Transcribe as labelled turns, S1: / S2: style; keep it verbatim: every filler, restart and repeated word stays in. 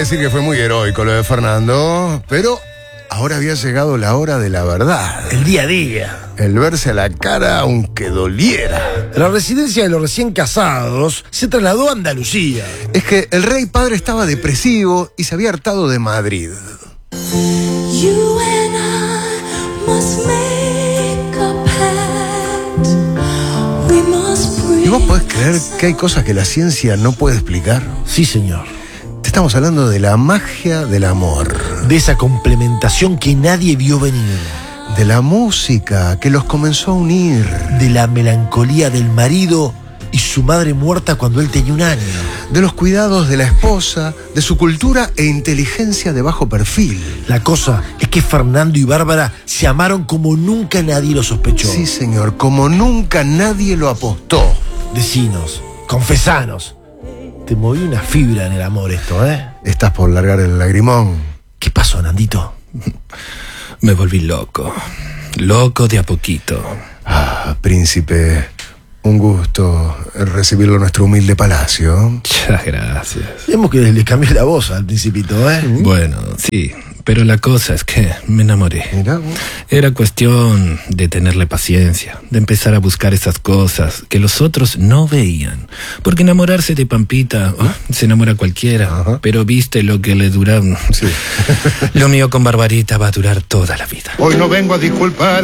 S1: decir que fue muy heroico lo de Fernando, pero ahora había llegado la hora de la verdad.
S2: El día a día.
S1: El verse a la cara aunque doliera.
S2: La residencia de los recién casados se trasladó a Andalucía.
S1: Es que el rey padre estaba depresivo y se había hartado de Madrid.
S3: You and I must make a pact. We must
S1: ¿Y vos podés creer que hay cosas que la ciencia no puede explicar?
S2: Sí, señor.
S1: Te estamos hablando de la magia del amor.
S2: De esa complementación que nadie vio venir.
S1: De la música que los comenzó a unir.
S2: De la melancolía del marido y su madre muerta cuando él tenía un año.
S1: De los cuidados de la esposa, de su cultura e inteligencia de bajo perfil.
S2: La cosa es que Fernando y Bárbara se amaron como nunca nadie lo sospechó.
S1: Sí, señor, como nunca nadie lo apostó.
S2: Decinos, confesanos. Te moví una fibra en el amor esto, ¿eh?
S1: Estás por largar el lagrimón.
S2: ¿Qué pasó, Nandito?
S4: Me volví loco. Loco de a poquito.
S1: Ah, príncipe, un gusto recibirlo en nuestro humilde palacio.
S4: Muchas gracias.
S2: Vemos que le cambié la voz al principito, ¿eh?
S4: Bueno, sí, pero la cosa es que me enamoré.
S1: Mirá.
S4: Era cuestión de tenerle paciencia, de empezar a buscar esas cosas que los otros no veían. Porque enamorarse de Pampita, oh, se enamora cualquiera.
S1: Ajá.
S4: Pero viste lo que le dura.
S1: Sí.
S4: Lo mío con Barbarita va a durar toda la vida.
S5: Hoy no vengo a disculpar.